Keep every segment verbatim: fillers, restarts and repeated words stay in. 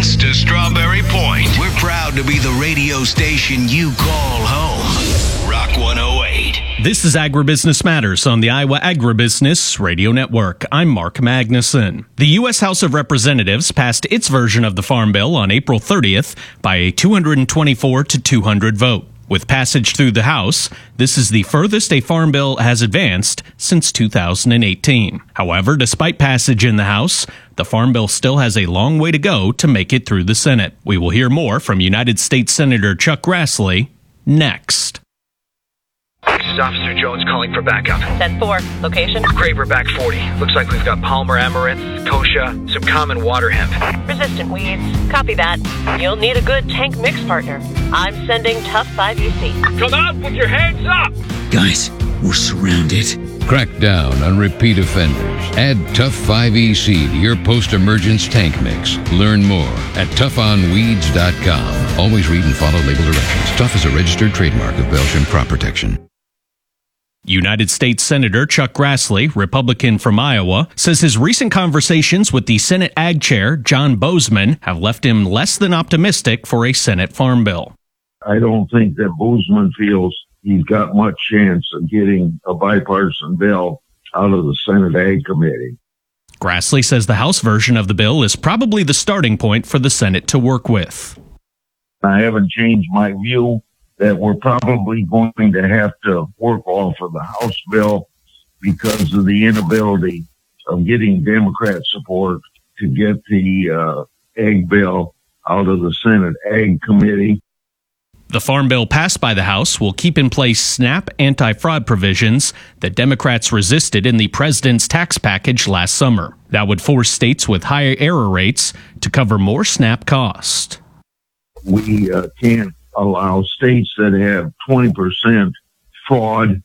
Independence to Strawberry Point. We're proud to be the radio station you call home. Rock one oh eight. This is Agribusiness Matters on the Iowa Agribusiness Radio Network. I'm Mark Magnuson. The U S House of Representatives passed its version of the Farm Bill on April thirtieth by a two hundred twenty-four to two hundred vote. With passage through the House, this is the furthest a farm bill has advanced since two thousand eighteen. However, despite passage in the House, the farm bill still has a long way to go to make it through the Senate. We will hear more from United States Senator Chuck Grassley next. This is Officer Jones calling for backup. ten four, location? Graver back forty. Looks like we've got Palmer amaranth, kochia, some common water hemp. Resistant weeds. Copy that. You'll need a good tank mix partner. I'm sending Tough five E C. Come out with your hands up! Guys, we're surrounded. Crack down on repeat offenders. Add Tough five E C to your post-emergence tank mix. Learn more at tough on weeds dot com. Always read and follow label directions. Tough is a registered trademark of Belgian Crop Protection. United States Senator Chuck Grassley, Republican from Iowa, says his recent conversations with the Senate Ag Chair, John Boozman, have left him less than optimistic for a Senate Farm Bill. I don't think that Boozman feels he's got much chance of getting a bipartisan bill out of the Senate Ag Committee. Grassley says the House version of the bill is probably the starting point for the Senate to work with. I haven't changed my view that we're probably going to have to work off of the House bill because of the inability of getting Democrat support to get the uh, Ag bill out of the Senate Ag Committee. The Farm Bill passed by the House will keep in place SNAP anti-fraud provisions that Democrats resisted in the president's tax package last summer. That would force states with higher error rates to cover more SNAP cost. We uh, can't allow states that have twenty percent fraud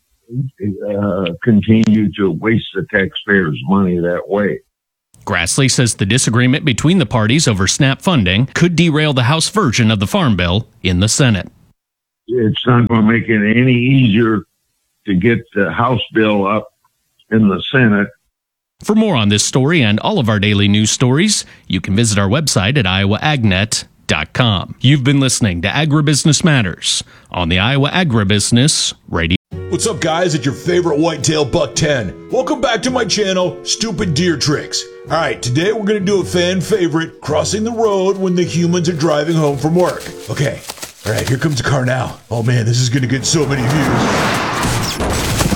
uh, continue to waste the taxpayers' money that way. Grassley says the disagreement between the parties over SNAP funding could derail the House version of the Farm Bill in the Senate. It's not going to make it any easier to get the House bill up in the Senate. For more on this story and all of our daily news stories, you can visit our website at iowa agnet dot com. You've been listening to Agribusiness Matters on the Iowa Agribusiness Radio. What's up, guys? It's your favorite whitetail buck ten. Welcome back to my channel, Stupid Deer Tricks. All right, today we're going to do a fan favorite, crossing the road when the humans are driving home from work. Okay, all right, here comes the car now. Oh man, this is going to get so many views.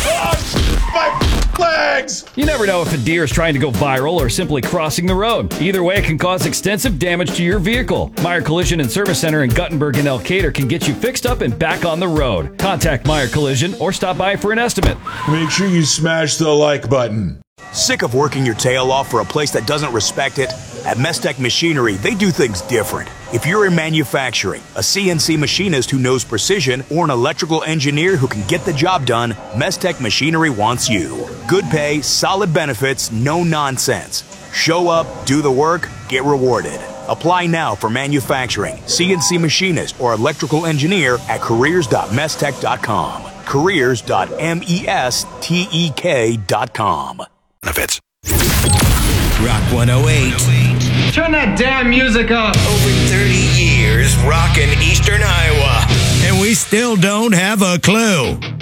You never know if a deer is trying to go viral or simply crossing the road. Either way, it can cause extensive damage to your vehicle. Meyer Collision and Service Center in Guttenberg and Elkader can get you fixed up and back on the road. Contact Meyer Collision or stop by for an estimate. Make sure you smash the like button. Sick of working your tail off for a place that doesn't respect it? At Mestec Machinery, they do things different. If you're in manufacturing, a C N C machinist who knows precision, or an electrical engineer who can get the job done, Mestec Machinery wants you. Good pay, solid benefits, no nonsense. Show up, do the work, get rewarded. Apply now for manufacturing, C N C machinist, or electrical engineer at careers dot mestec dot com. careers dot mestec dot com. Benefits. Rock one oh eight. Turn that damn music up. Over thirty years rocking Eastern Iowa. And we still don't have a clue.